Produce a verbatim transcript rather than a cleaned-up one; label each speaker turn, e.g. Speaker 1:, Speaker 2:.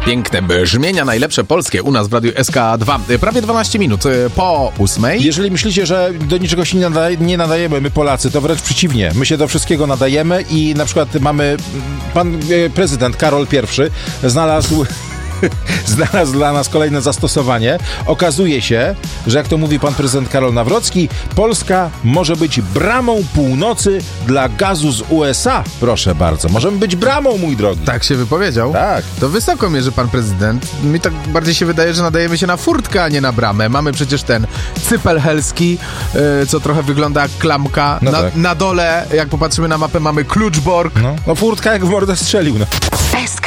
Speaker 1: Piękne brzmienia, najlepsze polskie u nas w Radiu S K dwa. Prawie dwanaście minut po ósmej.
Speaker 2: Jeżeli myślicie, że do niczego się nie, nadaje, nie nadajemy, my Polacy, to wręcz przeciwnie. My się do wszystkiego nadajemy i na przykład mamy... Pan prezydent Karol pierwszy znalazł... znalazł dla nas kolejne zastosowanie. Okazuje się, że jak to mówi pan prezydent Karol Nawrocki, Polska może być bramą północy dla gazu z U S A. Proszę bardzo. Możemy być bramą, mój drogi.
Speaker 1: Tak się wypowiedział?
Speaker 2: Tak.
Speaker 1: To wysoko mierzy pan prezydent. Mi tak bardziej się wydaje, że nadajemy się na furtkę, a nie na bramę. Mamy przecież ten cypel helski, yy, co trochę wygląda jak klamka.
Speaker 2: No
Speaker 1: na,
Speaker 2: tak.
Speaker 1: na dole, jak popatrzymy na mapę, mamy Kluczbork.
Speaker 2: No, no furtka jak w mordę strzelił. No.